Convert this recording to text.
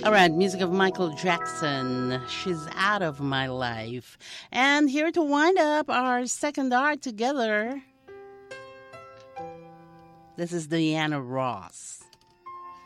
All right, music of Michael Jackson. She's out of my life. And here to wind up our second hour together, this is Diana Ross.